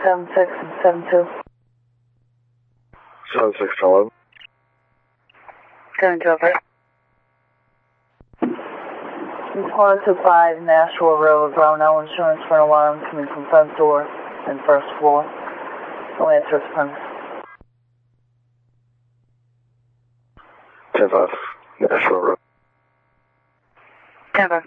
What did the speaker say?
76 and 72. 76 to 11. 72 over. It's 1025 Nashua Road, Brownell Insurance for an alarm coming from front door and first floor. No answer is premise. 10-5, Nashua Road. 10-5.